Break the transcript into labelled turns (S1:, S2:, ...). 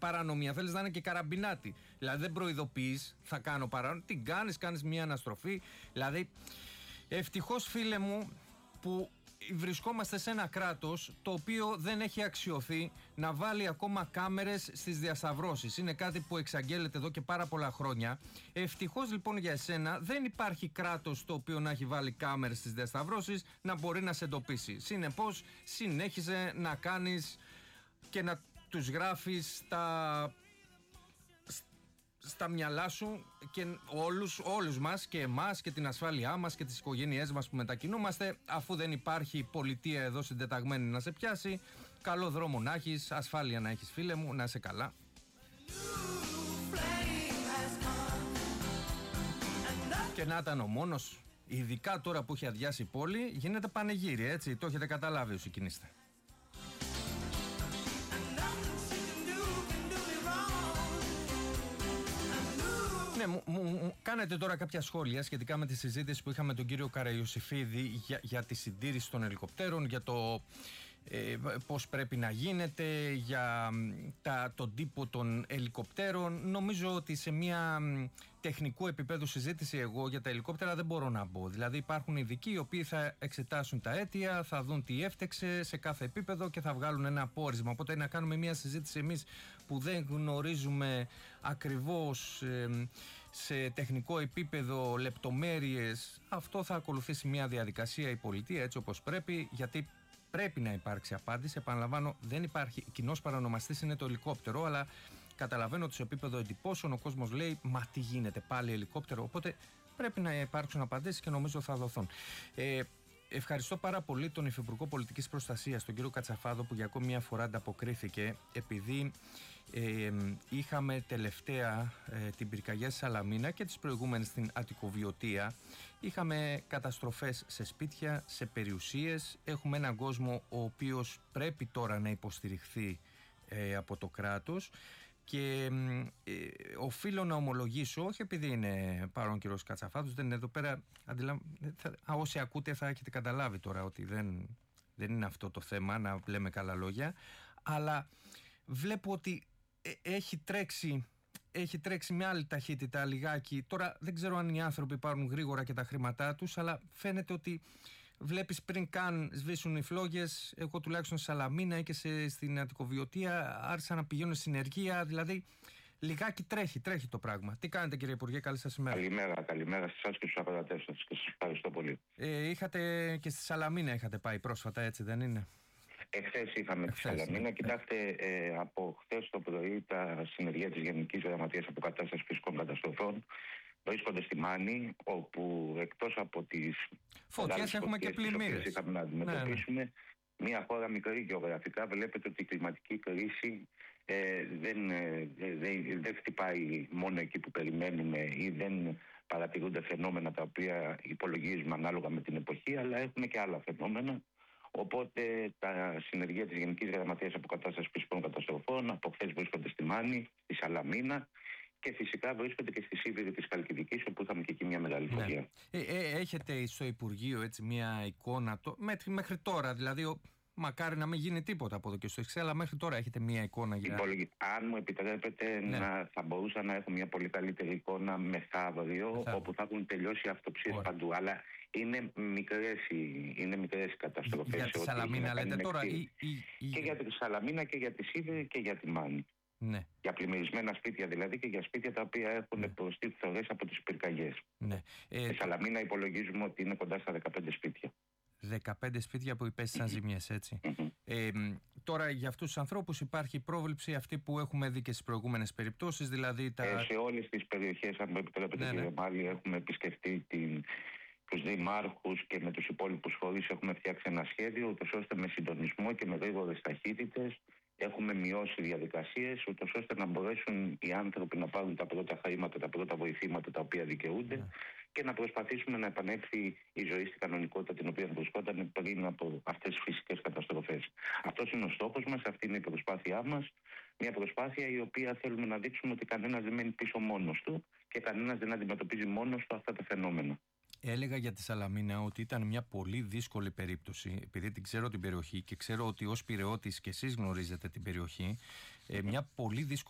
S1: παρανομία, θέλεις να είναι και καραμπινάτη. Δηλαδή δεν προειδοποιείς, θα κάνω παράνομη. Τι κάνεις μια αναστροφή. Δηλαδή, ευτυχώς φίλε μου που βρισκόμαστε σε ένα κράτος το οποίο δεν έχει αξιωθεί να βάλει ακόμα κάμερες στις διασταυρώσεις. Είναι κάτι που εξαγγέλλεται εδώ και πάρα πολλά χρόνια. Ευτυχώς λοιπόν για εσένα δεν υπάρχει κράτος το οποίο να έχει βάλει κάμερες στις διασταυρώσεις να μπορεί να σε εντοπίσει. Συνεπώς συνέχιζε να κάνεις και να τους γράφεις στα μυαλά σου και όλους μας και εμάς και την ασφάλειά μας και τις οικογένειές μας που μετακινούμαστε, αφού δεν υπάρχει πολιτεία εδώ συντεταγμένη να σε πιάσει. Καλό δρόμο να έχεις, ασφάλεια να έχεις φίλε μου, να είσαι καλά. Και να ήταν ο μόνος, ειδικά τώρα που έχει αδειάσει η πόλη, γίνεται πανηγύρι, έτσι, το έχετε καταλάβει όσοι κινείστε. Ναι, κάνετε τώρα κάποια σχόλια σχετικά με τη συζήτηση που είχαμε τον κύριο Καραϊωσηφίδη για τη συντήρηση των ελικοπτέρων, για το πώς πρέπει να γίνεται, για τον τύπο των ελικοπτέρων. Νομίζω ότι σε μια τεχνικού επίπεδου συζήτηση εγώ για τα ελικόπτερα δεν μπορώ να μπω. Δηλαδή υπάρχουν ειδικοί οι οποίοι θα εξετάσουν τα αίτια, θα δουν τι έφτεξε σε κάθε επίπεδο και θα βγάλουν ένα πόρισμα. Οπότε να κάνουμε μια συζήτηση εμείς που δεν γνωρίζουμε ακριβώς σε τεχνικό επίπεδο λεπτομέρειες, αυτό θα ακολουθήσει μια διαδικασία η πολιτεία έτσι όπως πρέπει, γιατί πρέπει να υπάρξει απάντηση. Επαναλαμβάνω, δεν υπάρχει. Κοινός παρανομαστής είναι το ελικόπτερο, αλλά καταλαβαίνω ότι σε επίπεδο εντυπώσεων ο κόσμος λέει «Μα τι γίνεται, πάλι ελικόπτερο». Οπότε πρέπει να υπάρξουν απαντήσεις και νομίζω θα δοθούν. Ευχαριστώ πάρα πολύ τον Υφυπουργό Πολιτικής Προστασίας, τον κύριο Κατσαφάδο, που για ακόμη μια φορά ανταποκρίθηκε, επειδή είχαμε τελευταία την πυρκαγιά στη Σαλαμίνα και τις προηγούμενες στην Αττικοβιωτία. Είχαμε καταστροφές σε σπίτια, σε περιουσίες. Έχουμε έναν κόσμο ο οποίος πρέπει τώρα να υποστηριχθεί από το κράτος. Και οφείλω να ομολογήσω, όχι επειδή είναι παρόν κύριος Κατσαφάδος, δεν είναι εδώ πέρα, όσοι ακούτε θα έχετε καταλάβει τώρα ότι δεν είναι αυτό το θέμα, να λέμε καλά λόγια, αλλά βλέπω ότι έχει τρέξει με άλλη ταχύτητα λιγάκι. Τώρα δεν ξέρω αν οι άνθρωποι πάρουν γρήγορα και τα χρήματά τους, αλλά φαίνεται ότι βλέπεις πριν καν σβήσουν οι φλόγες. Εγώ τουλάχιστον στη Σαλαμίνα ή και στην Αττικοβιωτία άρχισα να πηγαίνω συνεργεία. Δηλαδή λιγάκι τρέχει το πράγμα. Τι κάνετε κύριε Υπουργέ, καλή σας ημέρα.
S2: Καλημέρα σε εσάς και στους ακροατές σας και σας ευχαριστώ πολύ.
S1: Είχατε και στη Σαλαμίνα είχατε πάει πρόσφατα, έτσι δεν είναι?
S2: Εχθές είχαμε τη Σαλαμίνα. Κοιτάξτε, από χθες το πρωί τα συνεργεία της Γενικής Γραμματείας Αποκατάστασης Φυσικών Καταστροφών βρίσκονται στη Μάνη, όπου εκτός από τις
S1: φωτιές έχουμε και πλημμύρες.
S2: Είχαμε να αντιμετωπίσουμε μια χώρα μικρή γεωγραφικά. Βλέπετε ότι η κλιματική κρίση δεν χτυπάει μόνο εκεί που περιμένουμε ή δεν παρατηρούνται φαινόμενα τα οποία υπολογίζουμε ανάλογα με την εποχή, αλλά έχουμε και άλλα φαινόμενα. Οπότε τα συνεργεία της Γενικής Γραμματείας Αποκατάστασης Φυσικών Καταστροφών από χθες βρίσκονται στη Μάνη, στη Σαλαμίνα και φυσικά βρίσκονται και στη Σίβηρη της Χαλκιδικής, όπου είχαμε και εκεί μια μεγάλη φωτιά.
S1: Έχετε στο Υπουργείο έτσι μια εικόνα μέχρι τώρα, δηλαδή μακάρι να μην γίνει τίποτα από εδώ και στο εξής, αλλά μέχρι τώρα έχετε μια εικόνα για...
S2: Αν μου επιτρέπετε, θα μπορούσα να έχω μια πολύ καλύτερη εικόνα μεθαύριο, όπου θα έχουν τελειώσει αυτοψίες παντού. Αλλά είναι μικρές οι καταστροφές.
S1: Για τη Σαλαμίνα λέτε τώρα
S2: και για τη Σαλαμίνα και για τη Σίβηρη και για τη Μάνη.
S1: Ναι.
S2: Για πλημμυρισμένα σπίτια δηλαδή και για σπίτια τα οποία έχουν προστεί φθορές από τις πυρκαγιές.
S1: Ναι.
S2: Στη Σαλαμίνα υπολογίζουμε ότι είναι κοντά στα 15 σπίτια. 15
S1: σπίτια που υπέστησαν ζημιές, έτσι. Τώρα για αυτούς τους ανθρώπους υπάρχει πρόβλεψη αυτή που έχουμε δει και στις προηγούμενες περιπτώσεις, δηλαδή
S2: σε όλες τις περιοχές, αν μου επιτρέπετε κύριε Μάλη, έχουμε επισκεφτεί τους δημάρχους και με τους υπόλοιπους φορείς έχουμε φτιάξει ένα σχέδιο, ούτως ώστε με συντονισμό και με γρήγορες ταχύτητες έχουμε μειώσει διαδικασίες, ούτως ώστε να μπορέσουν οι άνθρωποι να πάρουν τα πρώτα χρήματα, τα πρώτα βοηθήματα τα οποία δικαιούνται και να προσπαθήσουμε να επανέλθει η ζωή στην κανονικότητα την οποία βρισκόταν πριν από αυτές τις φυσικές καταστροφές. Αυτός είναι ο στόχος μας, αυτή είναι η προσπάθειά μας. Μια προσπάθεια η οποία θέλουμε να δείξουμε ότι κανένας δεν μένει πίσω μόνος του και κανένας δεν αντιμετωπίζει μόνος του αυτά τα φαινόμενα.
S1: Έλεγα για τη Σαλαμίνα ότι ήταν μια πολύ δύσκολη περίπτωση, επειδή την ξέρω την περιοχή και ξέρω ότι ως Πειραιώτης και εσείς γνωρίζετε την περιοχή, μια πολύ δύσκολη